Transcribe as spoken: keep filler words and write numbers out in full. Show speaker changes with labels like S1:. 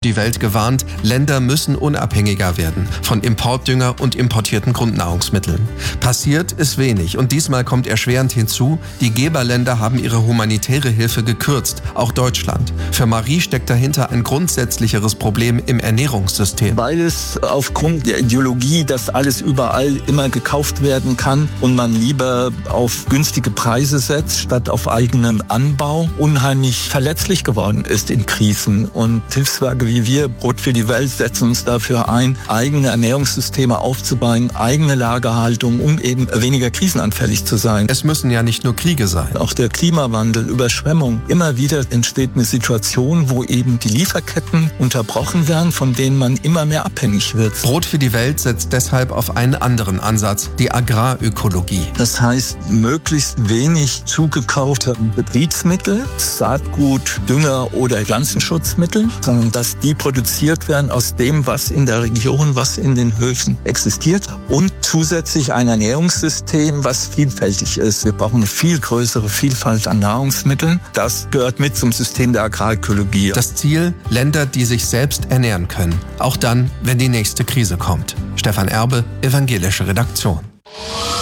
S1: die Welt gewarnt, Länder müssen unabhängiger werden von Importdünger und importierten Grundnahrungsmitteln. Passiert ist wenig und diesmal kommt erschwerend hinzu, die Geberländer haben ihre humanitäre Hilfe gekürzt, auch Deutschland. Für Marie steckt dahinter ein grundsätzlicheres Problem im Ernährungssystem.
S2: Weil es aufgrund der Ideologie, dass alles überall immer gekauft werden kann und man lieber auf günstige Preise setzt, statt auf eigenen Anbau, unheimlich verletzlich geworden ist in Krisen. Und Hilfswerke wie wir, Brot für die Welt, setzen uns dafür ein, eigene Ernährungssysteme aufzubauen, eigene Lagerhaltung, um eben weniger krisenanfällig zu sein.
S1: Es müssen ja nicht nur Kriege sein.
S2: Auch der Klimawandel, Überschwemmung. Immer wieder entsteht eine Situation, wo eben die Lieferketten unterbrochen werden, von denen man immer mehr abhängig wird.
S1: Brot für die Welt setzt deshalb auf einen anderen Ansatz, die Agrarökologie.
S2: Das heißt, möglichst wenig zugekaufte Betriebsmittel, Saatgut, Dünger oder Pflanzenschutzmittel, sondern dass die produziert werden aus dem, was in der Region, was in den Höfen existiert und zusätzlich ein Ernährungssystem, was vielfältig ist. Wir brauchen eine viel größere Vielfalt an Nahrungsmitteln. Das gehört mit zum System der Agrarökologie.
S1: Das Ziel, Länder, die sich selbst ernähren können. Auch dann, wenn die nächste Krise kommt. Stefan Erbe, Evangelische Redaktion.